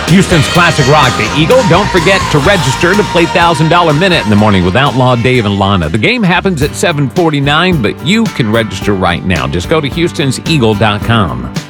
Houston's classic rock, The Eagle. Don't forget to register to play $1,000 Minute in the morning with Outlaw Dave and Lana. The game happens at 7:49, but you can register right now. Just go to Houston'sEagle.com.